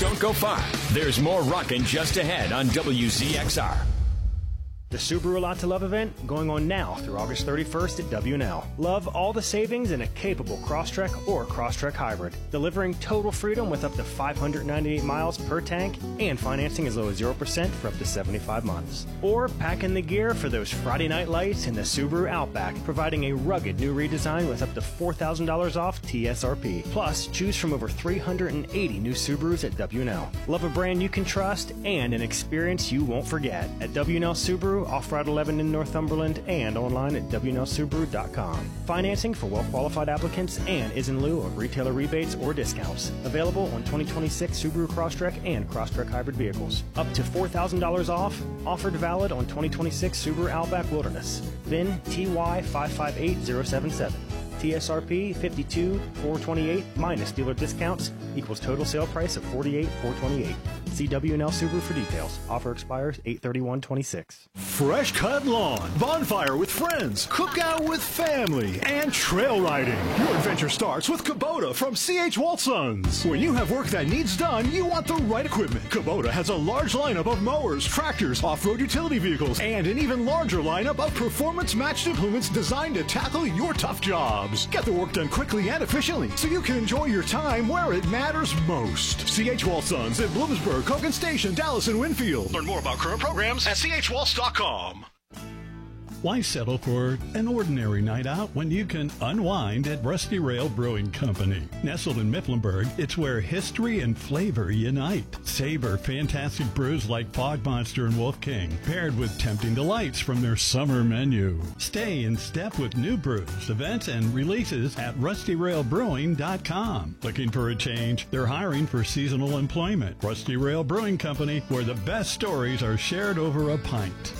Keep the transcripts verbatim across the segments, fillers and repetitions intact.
Don't go far. There's more rockin' just ahead on W Z X R. The Subaru A Lot to Love event going on now through August thirty-first at W and L. Love all the savings in a capable Crosstrek or Crosstrek Hybrid, delivering total freedom with up to five hundred ninety-eight miles per tank and financing as low as zero percent for up to seventy-five months. Or pack in the gear for those Friday night lights in the Subaru Outback, providing a rugged new redesign with up to four thousand dollars off T S R P. Plus, choose from over three hundred eighty new Subarus at W and L. Love a brand you can trust and an experience you won't forget at W and L Subaru, off Route eleven in Northumberland, and online at W N L Subaru dot com. Financing for well-qualified applicants and is in lieu of retailer rebates or discounts. Available on twenty twenty-six Subaru Crosstrek and Crosstrek Hybrid vehicles. Up to four thousand dollars off. Offered valid on twenty twenty-six Subaru Outback Wilderness. V I N T Y five five eight zero seven seven. T S R P fifty-two thousand four hundred twenty-eight minus dealer discounts equals total sale price of forty-eight thousand four hundred twenty-eight. See W and L Subaru for details. Offer expires eight thirty-one twenty-six. Fresh cut lawn, bonfire with friends, cookout with family, and trail riding. Your adventure starts with Kubota from C H Walsons. When you have work that needs done, you want the right equipment. Kubota has a large lineup of mowers, tractors, off-road utility vehicles, and an even larger lineup of performance-matched implements designed to tackle your tough jobs. Get the work done quickly and efficiently so you can enjoy your time where it matters most. C H Walsons in Bloomsburg, Cogan Station, Dallas, and Winfield. Learn more about current programs at C H Waltz dot com. Why settle for an ordinary night out when you can unwind at Rusty Rail Brewing Company? Nestled in Mifflinburg, it's where history and flavor unite. Savor fantastic brews like Fog Monster and Wolf King, paired with tempting delights from their summer menu. Stay in step with new brews, events, and releases at rusty rail brewing dot com. Looking for a change? They're hiring for seasonal employment. Rusty Rail Brewing Company, where the best stories are shared over a pint.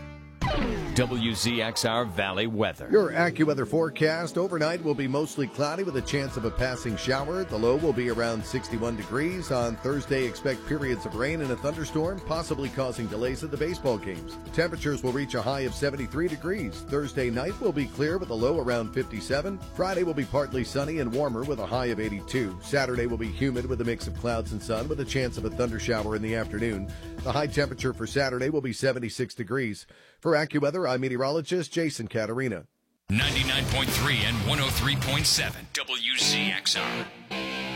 W Z X R Valley weather. Your AccuWeather forecast overnight will be mostly cloudy with a chance of a passing shower. The low will be around sixty-one degrees. On Thursday, expect periods of rain and a thunderstorm, possibly causing delays at the baseball games. Temperatures will reach a high of seventy-three degrees. Thursday night will be clear with a low around fifty-seven. Friday will be partly sunny and warmer with a high of eighty-two. Saturday will be humid with a mix of clouds and sun with a chance of a thundershower in the afternoon. The high temperature for Saturday will be seventy-six degrees. For AccuWeather, I'm meteorologist Jason Caterina. ninety-nine point three and one oh three point seven W Z X R.